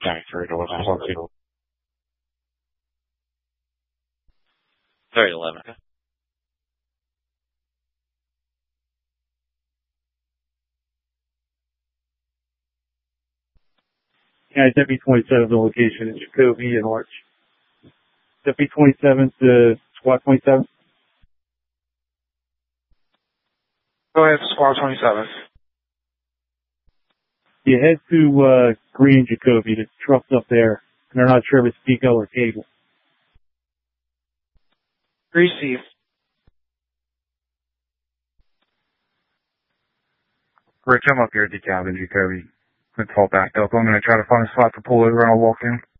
Jack 3 to 11. Very 11. Yeah, Deputy 27, the location is Jacoby and Arch. Deputy 27 to Squad 27. Go ahead, Squad 27. You head to Green Jacoby. The truck's up there, and they're not sure if it's Pico or Cable. Receive. Rich, I'm up here at the cabin, Jacoby. I'm going to fall back up. I'm going to try to find a spot to pull over and I'll walk in.